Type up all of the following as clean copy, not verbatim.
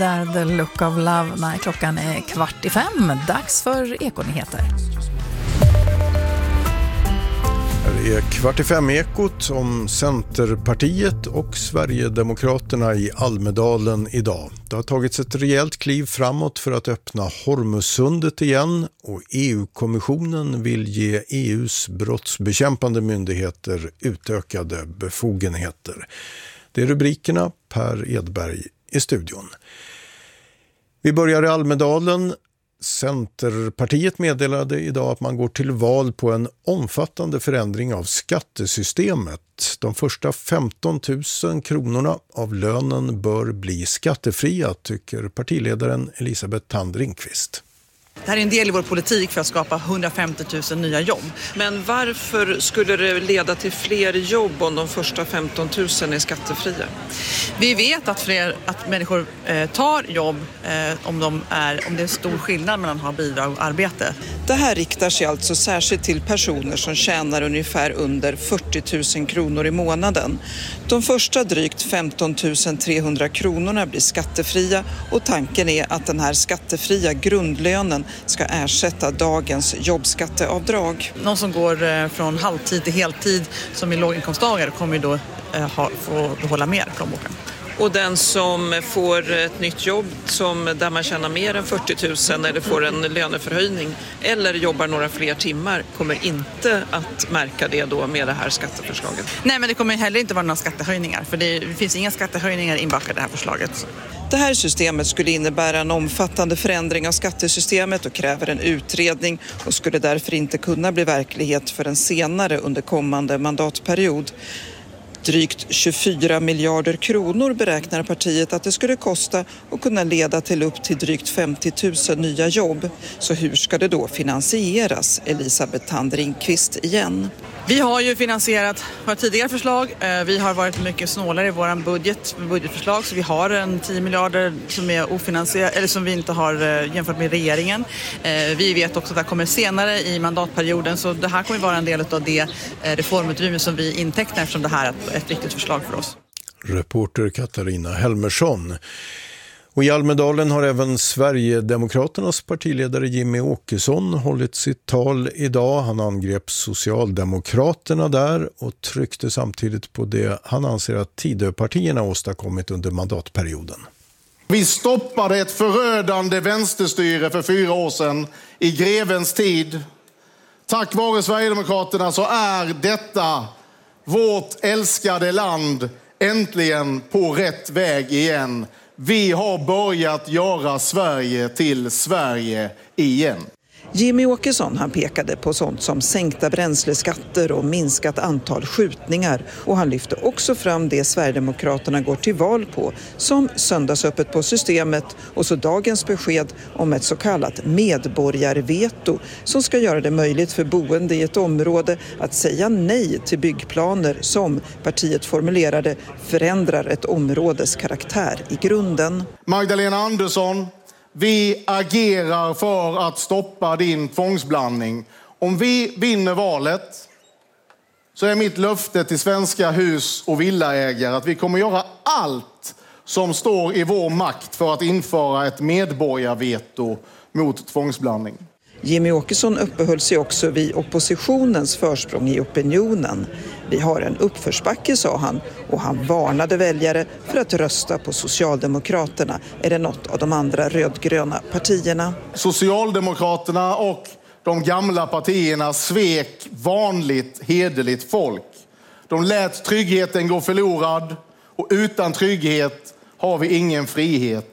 Där The Look of Love när klockan är 4:45. Dags för Ekonyheter. Det är 4:45 om Centerpartiet och Sverigedemokraterna i Almedalen idag. Det har tagits ett rejält kliv framåt för att öppna Hormuzsundet igen och EU-kommissionen vill ge EUs brottsbekämpande myndigheter utökade befogenheter. Det är rubrikerna. Per Edberg i studion. Vi börjar i Almedalen. Centerpartiet meddelade idag att man går till val på en omfattande förändring av skattesystemet. De första 15 000 kronorna av lönen bör bli skattefria, tycker partiledaren Elisabeth Thand Ringqvist. Det här är en del i vår politik för att skapa 150 000 nya jobb. Men varför skulle det leda till fler jobb om de första 15 000 är skattefria? Vi vet att människor tar jobb om det är stor skillnad mellan att ha bidrag och arbete. Det här riktar sig alltså särskilt till personer som tjänar ungefär under 40 000 kronor i månaden. De första drygt 15 300 kronorna blir skattefria och tanken är att den här skattefria grundlönen ska ersätta dagens jobbskatteavdrag. Någon som går från halvtid till heltid som är låginkomsttagare kommer ju då få behålla mer i plånboken. Och den som får ett nytt jobb där man tjänar mer än 40 000 eller får en löneförhöjning eller jobbar några fler timmar kommer inte att märka det då med det här skatteförslaget. Nej, men det kommer heller inte vara några skattehöjningar för det finns inga skattehöjningar inbakade i det här förslaget. Det här systemet skulle innebära en omfattande förändring av skattesystemet och kräver en utredning och skulle därför inte kunna bli verklighet förrän senare under kommande mandatperiod. Drygt 24 miljarder kronor beräknar partiet att det skulle kosta och kunna leda till upp till drygt 50 000 nya jobb. Så hur ska det då finansieras? Elisabeth Thand Ringqvist igen. Vi har ju finansierat våra tidigare förslag. Vi har varit mycket snålare i våran budgetförslag så vi har en 10 miljarder som är ofinansierade eller som vi inte har jämfört med regeringen. Vi vet också att det kommer senare i mandatperioden så det här kommer vara en del av det reformutrymme som vi intecknar eftersom det här är ett riktigt förslag för oss. Reporter Katarina Helmersson. Och i Almedalen har även Sverigedemokraternas partiledare Jimmie Åkesson hållit sitt tal idag. Han angrep Socialdemokraterna där och tryckte samtidigt på det han anser att Tidöpartierna åstadkommit under mandatperioden. Vi stoppade ett förödande vänsterstyre för 4 år sedan i grevens tid. Tack vare Sverigedemokraterna så är detta vårt älskade land äntligen på rätt väg igen. Vi har börjat göra Sverige till Sverige igen. Jimmie Åkesson han pekade på sånt som sänkta bränsleskatter och minskat antal skjutningar. Och han lyfte också fram det Sverigedemokraterna går till val på som söndagsöppet på systemet och så dagens besked om ett så kallat medborgarveto som ska göra det möjligt för boende i ett område att säga nej till byggplaner som partiet formulerade förändrar ett områdes karaktär i grunden. Magdalena Andersson, vi agerar för att stoppa din tvångsblandning. Om vi vinner valet så är mitt löfte till svenska hus- och villaägare att vi kommer göra allt som står i vår makt för att införa ett medborgarveto mot tvångsblandning. Jimmie Åkesson uppehöll sig också vid oppositionens försprång i opinionen. Vi har en uppförsbacke, sa han, och han varnade väljare för att rösta på Socialdemokraterna eller något av de andra rödgröna partierna. Socialdemokraterna och de gamla partierna svek vanligt hederligt folk. De lät tryggheten gå förlorad och utan trygghet har vi ingen frihet.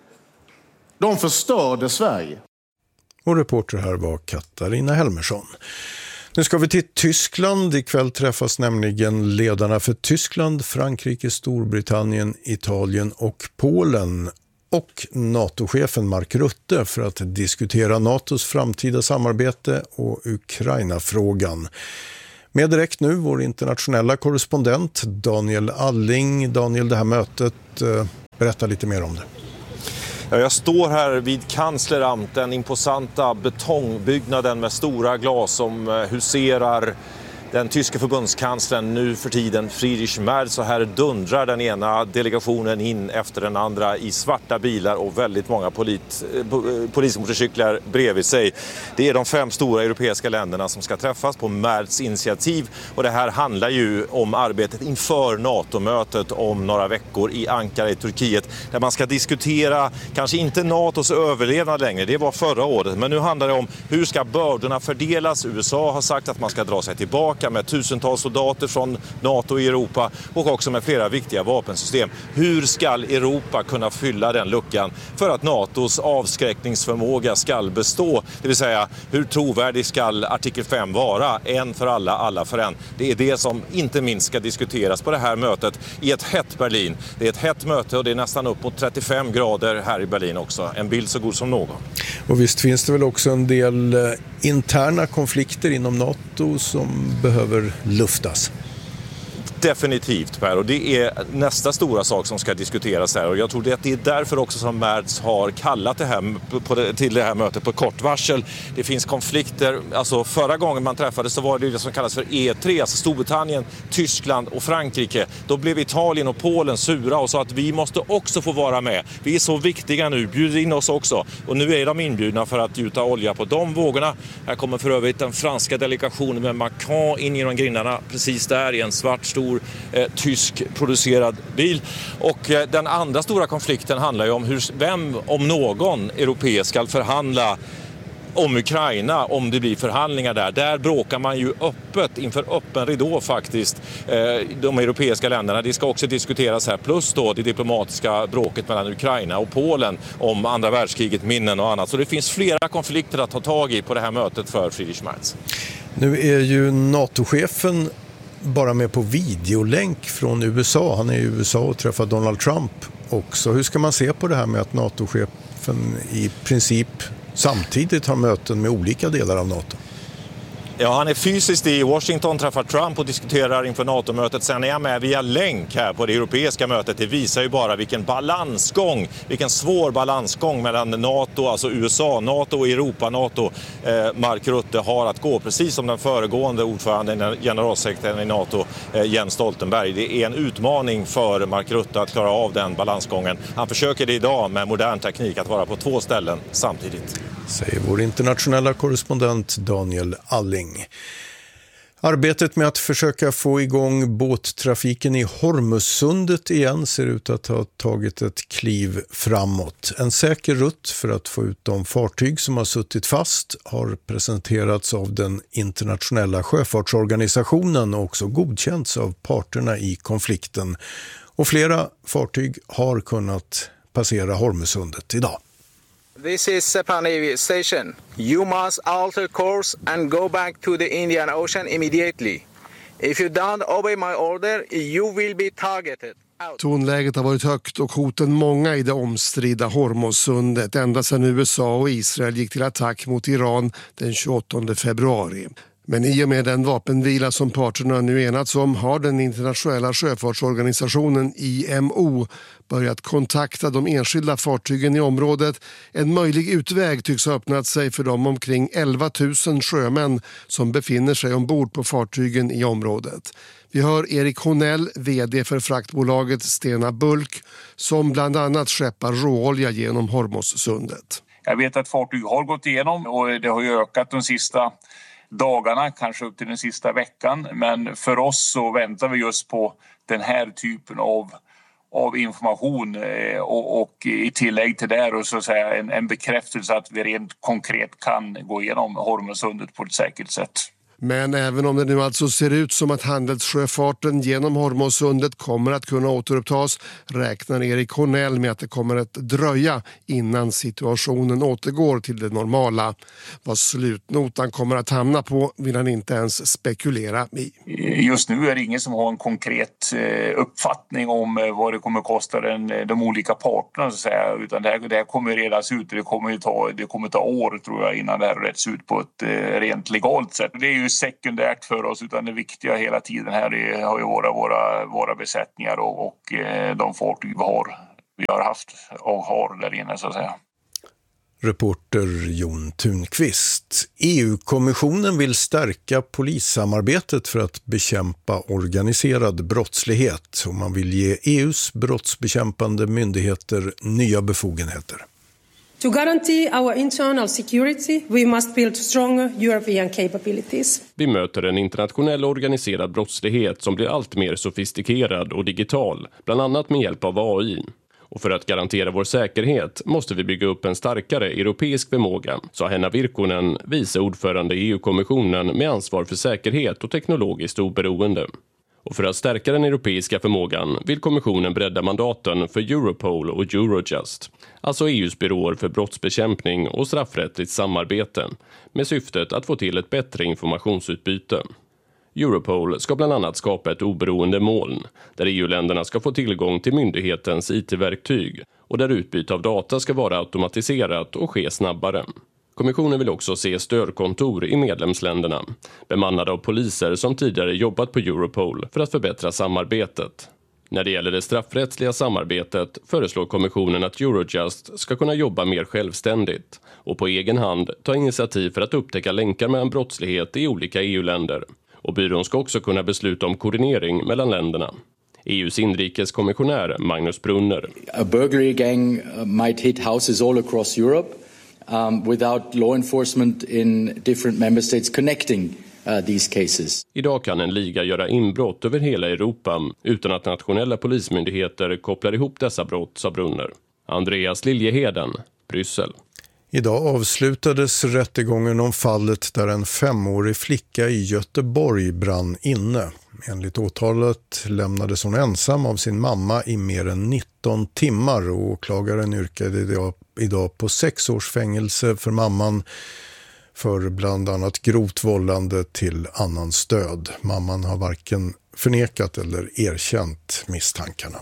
De förstörde Sverige. Och reporter här var Katarina Helmersson. Nu ska vi till Tyskland. Ikväll träffas nämligen ledarna för Tyskland, Frankrike, Storbritannien, Italien och Polen och NATO-chefen Mark Rutte för att diskutera NATOs framtida samarbete och Ukraina-frågan. Med direkt nu vår internationella korrespondent Daniel Alling. Daniel, det här mötet, berätta lite mer om det. Jag står här vid Kansleramt, den imposanta betongbyggnaden med stora glas som huserar den tyska förbundskanslern nu för tiden Friedrich Merz, så här dundrar den ena delegationen in efter den andra i svarta bilar och väldigt många polismotorcyklar bredvid sig. Det är de 5 stora europeiska länderna som ska träffas på Merz initiativ, och det här handlar ju om arbetet inför NATO-mötet om några veckor i Ankara i Turkiet, där man ska diskutera kanske inte NATOs överlevnad längre, det var förra året, men nu handlar det om hur ska bördorna fördelas. USA har sagt att man ska dra sig tillbaka med tusentals soldater från NATO i Europa och också med flera viktiga vapensystem. Hur ska Europa kunna fylla den luckan för att NATOs avskräckningsförmåga ska bestå? Det vill säga, hur trovärdig ska artikel 5 vara? En för alla, alla för en. Det är det som inte minst ska diskuteras på det här mötet i ett hett Berlin. Det är ett hett möte och det är nästan upp mot 35 grader här i Berlin också. En bild så god som någon. Och visst finns det väl också en del interna konflikter inom NATO som behöver luftas? Definitivt, Per, och det är nästa stora sak som ska diskuteras här, och jag tror att det är därför också som Merz har kallat det här till det här mötet på kort varsel. Det finns konflikter, alltså förra gången man träffades så var det som kallas för E3, alltså Storbritannien, Tyskland och Frankrike. Då blev Italien och Polen sura och sa att vi måste också få vara med. Vi är så viktiga nu, bjud in oss också. Och nu är de inbjudna för att gjuta olja på de vågorna. Här kommer för övrigt den franska delegationen med Macron in genom grindarna precis där i en svart stor tysk producerad bil. Och den andra stora konflikten handlar ju om vem om någon europé ska förhandla om Ukraina, om det blir förhandlingar där. Där bråkar man ju öppet, inför öppen ridå faktiskt, de europeiska länderna. Det ska också diskuteras här, plus då det diplomatiska bråket mellan Ukraina och Polen om andra världskriget, minnen och annat. Så det finns flera konflikter att ta tag i på det här mötet för Friedrich Merz. Nu är ju NATO-chefen bara med på videolänk från USA. Han är i USA och träffar Donald Trump också. Hur ska man se på det här med att NATO-chefen i princip samtidigt har möten med olika delar av NATO? Ja, han är fysiskt i Washington, träffar Trump och diskuterar inför NATO-mötet. Sen är han med via länk här på det europeiska mötet. Det visar ju bara vilken svår balansgång mellan NATO, alltså USA, NATO och Europa-NATO Mark Rutte har att gå. Precis som den föregående ordföranden, generalsekreteraren i NATO, Jens Stoltenberg. Det är en utmaning för Mark Rutte att klara av den balansgången. Han försöker det idag med modern teknik att vara på 2 ställen samtidigt. Säger vår internationella korrespondent Daniel Alling. Arbetet med att försöka få igång båttrafiken i Hormuzsundet igen ser ut att ha tagit ett kliv framåt. En säker rutt för att få ut de fartyg som har suttit fast har presenterats av den internationella sjöfartsorganisationen och också godkänts av parterna i konflikten. Och flera fartyg har kunnat passera Hormuzsundet idag. This is Sepang Navy Station. You must alter course and go back to the Indian Ocean immediately. If you don't obey my order, you will be targeted. Tonläget har varit högt och hoten många i det omstridda Hormuzsundet ända sedan USA och Israel gick till attack mot Iran den 28 februari. Men i och med den vapenvila som parterna nu enats om har den internationella sjöfartsorganisationen IMO börjat kontakta de enskilda fartygen i området. En möjlig utväg tycks ha öppnat sig för de omkring 11 000 sjömän som befinner sig ombord på fartygen i området. Vi hör Erik Honell, vd för fraktbolaget Stena Bulk, som bland annat skeppar råolja genom Hormuzsundet. Jag vet att fartyg har gått igenom och det har ju ökat de sista dagarna, kanske upp till den sista veckan. Men för oss så väntar vi just på den här typen av information och i tillägg till det och så att säga en bekräftelse att vi rent konkret kan gå igenom Hormuzsundet på ett säkert sätt. Men även om det nu alltså ser ut som att handelssjöfarten genom Hormuzsundet kommer att kunna återupptas räknar Erik Honell med att det kommer att dröja innan situationen återgår till det normala. Vad slutnotan kommer att hamna på vill han inte ens spekulera i. Just nu är det ingen som har en konkret uppfattning om vad det kommer kosta de olika parterna så att säga, utan det här kommer redas ut. Det kommer ta år tror jag innan det här rätts ut på ett rent legalt sätt. Det är ju sekundärt för oss, utan det viktiga hela tiden här har ju våra besättningar och de fartyg vi har haft och har där inne så att säga. Reporter Jon Thunqvist. EU-kommissionen vill stärka polissamarbetet för att bekämpa organiserad brottslighet och man vill ge EUs brottsbekämpande myndigheter nya befogenheter. To guarantee our internal security, we must build stronger European capabilities. Vi möter en internationell organiserad brottslighet som blir allt mer sofistikerad och digital, bland annat med hjälp av AI. Och för att garantera vår säkerhet måste vi bygga upp en starkare europeisk förmåga, sa Henna Virkkonen, vice ordförande i EU-kommissionen med ansvar för säkerhet och teknologiskt oberoende. Och för att stärka den europeiska förmågan vill kommissionen bredda mandaten för Europol och Eurojust, alltså EUs byråer för brottsbekämpning och straffrättsligt samarbete, med syftet att få till ett bättre informationsutbyte. Europol ska bland annat skapa ett oberoende moln, där EU-länderna ska få tillgång till myndighetens IT-verktyg och där utbyte av data ska vara automatiserat och ske snabbare. Kommissionen vill också se stödkontor i medlemsländerna, bemannade av poliser som tidigare jobbat på Europol för att förbättra samarbetet. När det gäller det straffrättsliga samarbetet föreslår kommissionen att Eurojust ska kunna jobba mer självständigt och på egen hand ta initiativ för att upptäcka länkar mellan brottslighet i olika EU-länder. Och byrån ska också kunna besluta om koordinering mellan länderna. EUs inrikeskommissionär Magnus Brunner. A burglary gang might hit houses all across Europe without law enforcement in different member states connecting these cases. Idag kan en liga göra inbrott över hela Europa utan att nationella polismyndigheter kopplar ihop dessa brott, sa Brunner. Andreas Liljeheden, Bryssel. Idag avslutades rättegången om fallet där en 5-årig flicka i Göteborg brann inne. Enligt åtalet lämnades hon ensam av sin mamma i mer än 19 timmar och åklagaren yrkade idag på 6 års fängelse för mamman för bland annat grovt vållande till annans död. Mamman har varken förnekat eller erkänt misstankarna.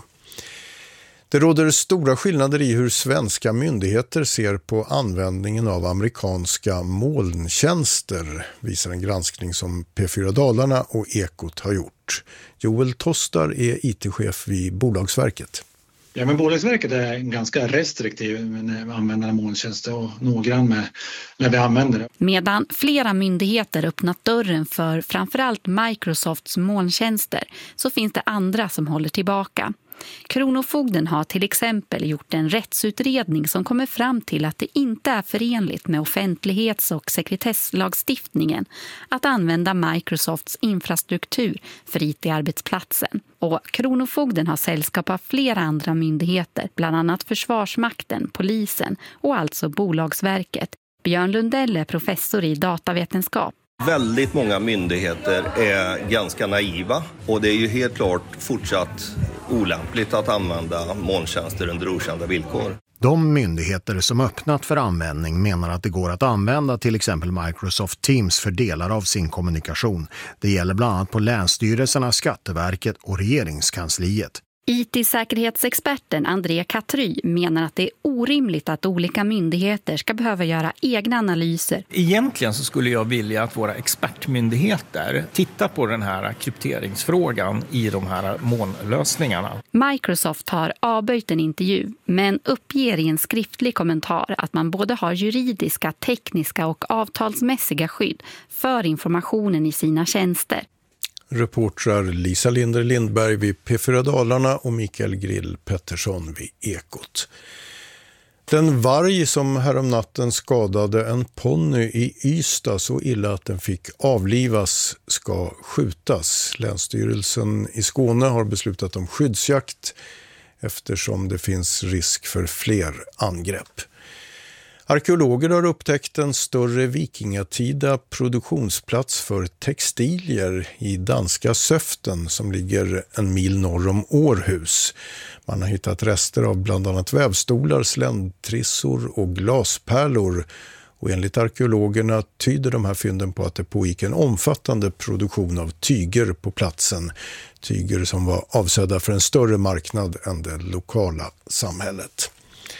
Det råder stora skillnader i hur svenska myndigheter ser på användningen av amerikanska molntjänster, visar en granskning som P4 Dalarna och Ekot har gjort. Joel Tostar är IT-chef vid Bolagsverket. Ja, men Bolagsverket är ganska restriktiv med användande av molntjänster och noggrann med när vi använder det. Medan flera myndigheter öppnat dörren för framförallt Microsofts molntjänster så finns det andra som håller tillbaka. Kronofogden har till exempel gjort en rättsutredning som kommer fram till att det inte är förenligt med offentlighets- och sekretesslagstiftningen att använda Microsofts infrastruktur för IT-arbetsplatsen. Och Kronofogden har sällskap av flera andra myndigheter, bland annat Försvarsmakten, polisen och alltså Bolagsverket. Björn Lundell är professor i datavetenskap. Väldigt många myndigheter är ganska naiva och det är ju helt klart fortsatt olämpligt att använda molntjänster under okända villkor. De myndigheter som öppnat för användning menar att det går att använda till exempel Microsoft Teams för delar av sin kommunikation. Det gäller bland annat på länsstyrelserna, Skatteverket och regeringskansliet. IT-säkerhetsexperten André Katry menar att det är orimligt att olika myndigheter ska behöva göra egna analyser. Egentligen så skulle jag vilja att våra expertmyndigheter tittar på den här krypteringsfrågan i de här molnlösningarna. Microsoft har avböjt en intervju men uppger i en skriftlig kommentar att man både har juridiska, tekniska och avtalsmässiga skydd för informationen i sina tjänster. Reportrar Lisa Linder Lindberg vid P4 Dalarna och Mikael Grill Pettersson vid Ekot. Den varg som häromnatten skadade en ponny i Ystad så illa att den fick avlivas ska skjutas. Länsstyrelsen i Skåne har beslutat om skyddsjakt eftersom det finns risk för fler angrepp. Arkeologer har upptäckt en större vikingatida produktionsplats för textilier i danska Söften som ligger en mil norr om Århus. Man har hittat rester av bland annat vävstolar, sländtrissor och glaspärlor. Och enligt arkeologerna tyder de här fynden på att det pågick en omfattande produktion av tyger på platsen. Tyger som var avsedda för en större marknad än det lokala samhället.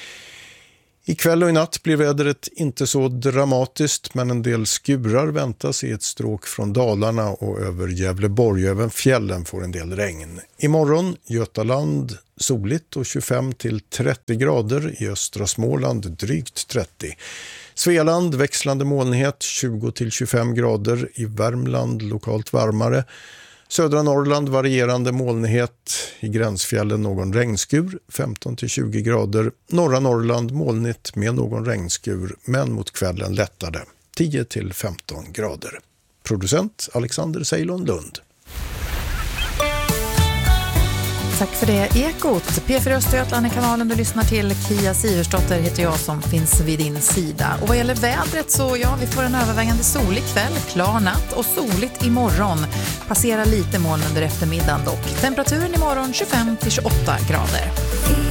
Ikväll och i natt blir vädret inte så dramatiskt men en del skurar väntas i ett stråk från Dalarna och över Gävleborg. Även fjällen får en del regn. Imorgon Götaland, soligt och 25 till 30 grader. I östra Småland drygt 30. Svealand växlande molnighet 20 till 25 grader. I Värmland lokalt varmare. Södra Norrland varierande molnighet. I gränsfjällen någon regnskur 15 till 20 grader. Norra Norrland molnigt med någon regnskur, men mot kvällen lättare 10 till 15 grader. Producent Alexander Ceylon Lund. Tack för det, Ekot. P4 Östergötland är kanalen du lyssnar till. Kia Siversdotter heter jag som finns vid din sida. Och vad gäller vädret så vi får en övervägande solig kväll, klar natt och soligt imorgon. Passerar lite moln under eftermiddagen dock. Temperaturen imorgon 25 till 28 grader.